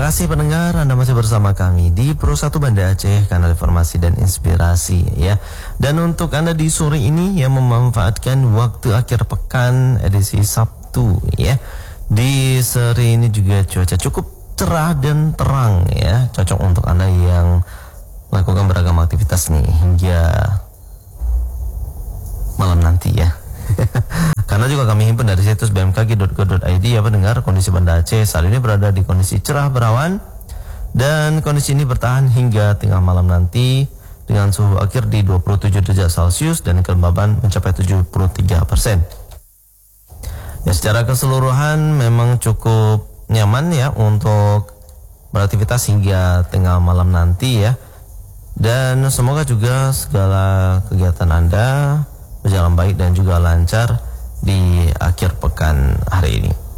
kasih pendengar, Anda masih bersama kami di Pro 1 Banda Aceh, kanal informasi dan inspirasi ya. Dan untuk Anda di sore ini yang memanfaatkan waktu akhir pekan edisi Sabtu ya. Di sore ini juga cuaca cukup cerah dan terang ya, cocok untuk Anda yang melakukan beragam aktivitas nih hingga malam nanti ya. Karena juga kami himpun dari situs bmkg.go.id ya pendengar, kondisi Banda Aceh saat ini berada di kondisi cerah berawan dan kondisi ini bertahan hingga tengah malam nanti dengan suhu akhir di 27 derajat Celcius dan kelembaban mencapai 73%. Ya, secara keseluruhan memang cukup nyaman ya untuk beraktivitas hingga tengah malam nanti ya. Dan semoga juga segala kegiatan Anda berjalan baik dan juga lancar di akhir pekan hari ini.